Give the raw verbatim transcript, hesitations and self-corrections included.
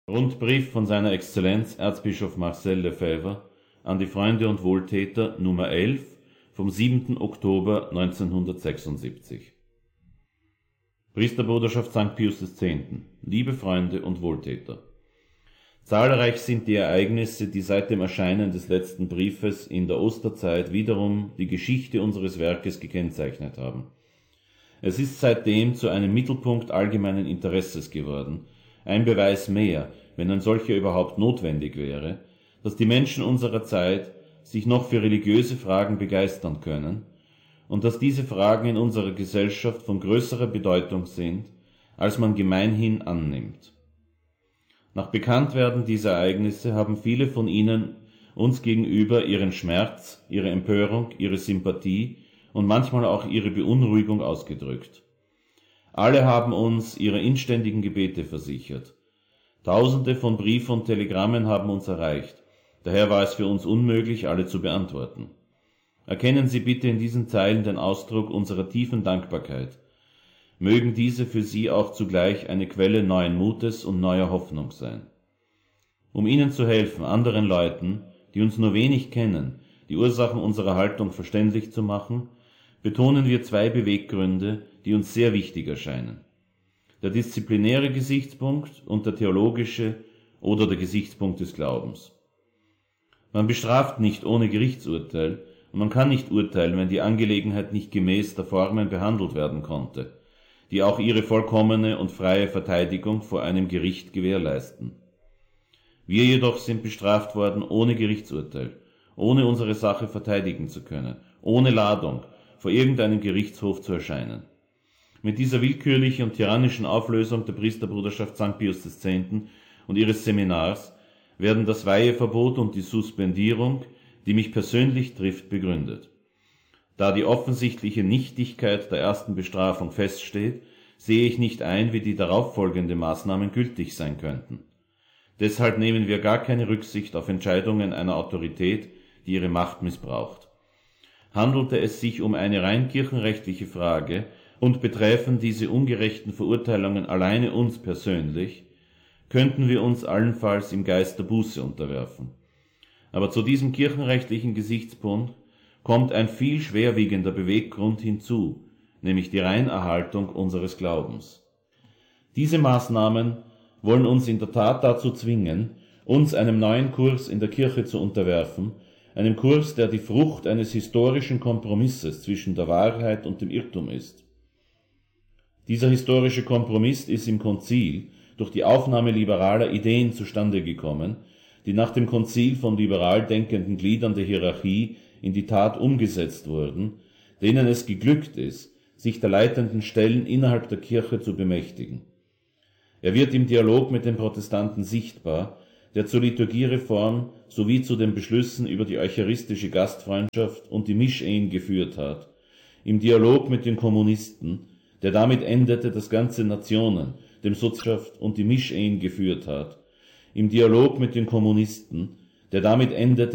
Rundbrief von seiner Exzellenz Erzbischof Marcel Lefebvre an die Freunde und Wohltäter Nummer elf vom siebten Oktober neunzehnhundertsechsundsiebzig. Priesterbruderschaft Sankt Pius X. Liebe Freunde und Wohltäter, zahlreich sind die Ereignisse, die seit dem Erscheinen des letzten Briefes in der Osterzeit wiederum die Geschichte unseres Werkes gekennzeichnet haben. Es ist seitdem zu einem Mittelpunkt allgemeinen Interesses geworden, ein Beweis mehr, wenn ein solcher überhaupt notwendig wäre, dass die Menschen unserer Zeit sich noch für religiöse Fragen begeistern können und dass diese Fragen in unserer Gesellschaft von größerer Bedeutung sind, als man gemeinhin annimmt. Nach Bekanntwerden dieser Ereignisse haben viele von ihnen uns gegenüber ihren Schmerz, ihre Empörung, ihre Sympathie und manchmal auch ihre Beunruhigung ausgedrückt. Alle haben uns ihre inständigen Gebete versichert. Tausende von Briefen und Telegrammen haben uns erreicht, daher war es für uns unmöglich, alle zu beantworten. Erkennen Sie bitte in diesen Zeilen den Ausdruck unserer tiefen Dankbarkeit. Mögen diese für Sie auch zugleich eine Quelle neuen Mutes und neuer Hoffnung sein. Um Ihnen zu helfen, anderen Leuten, die uns nur wenig kennen, die Ursachen unserer Haltung verständlich zu machen, betonen wir zwei Beweggründe, die uns sehr wichtig erscheinen: der disziplinäre Gesichtspunkt und der theologische oder der Gesichtspunkt des Glaubens. Man bestraft nicht ohne Gerichtsurteil und man kann nicht urteilen, wenn die Angelegenheit nicht gemäß der Formen behandelt werden konnte, die auch ihre vollkommene und freie Verteidigung vor einem Gericht gewährleisten. Wir jedoch sind bestraft worden ohne Gerichtsurteil, ohne unsere Sache verteidigen zu können, ohne Ladung vor irgendeinem Gerichtshof zu erscheinen. Mit dieser willkürlichen und tyrannischen Auflösung der Priesterbruderschaft Sankt Pius X. und ihres Seminars werden das Weiheverbot und die Suspendierung, die mich persönlich trifft, begründet. Da die offensichtliche Nichtigkeit der ersten Bestrafung feststeht, sehe ich nicht ein, wie die darauffolgenden Maßnahmen gültig sein könnten. Deshalb nehmen wir gar keine Rücksicht auf Entscheidungen einer Autorität, die ihre Macht missbraucht. Handelte es sich um eine rein kirchenrechtliche Frage und betreffen diese ungerechten Verurteilungen alleine uns persönlich, könnten wir uns allenfalls im Geist der Buße unterwerfen. Aber zu diesem kirchenrechtlichen Gesichtspunkt kommt ein viel schwerwiegender Beweggrund hinzu, nämlich die Reinerhaltung unseres Glaubens. Diese Maßnahmen wollen uns in der Tat dazu zwingen, uns einem neuen Kurs in der Kirche zu unterwerfen, einem Kurs, der die Frucht eines historischen Kompromisses zwischen der Wahrheit und dem Irrtum ist. Dieser historische Kompromiss ist im Konzil durch die Aufnahme liberaler Ideen zustande gekommen, die nach dem Konzil von liberal denkenden Gliedern der Hierarchie in die Tat umgesetzt wurden, denen es geglückt ist, sich der leitenden Stellen innerhalb der Kirche zu bemächtigen. Er wird im Dialog mit den Protestanten sichtbar, der zur Liturgiereform sowie zu den Beschlüssen über die eucharistische Gastfreundschaft und die Mischehen geführt hat, im Dialog mit den Kommunisten, der damit endete, dass ganze Nationen dem Sozialismus und die Mischehen geführt hat, im Dialog mit den Kommunisten, der damit endete,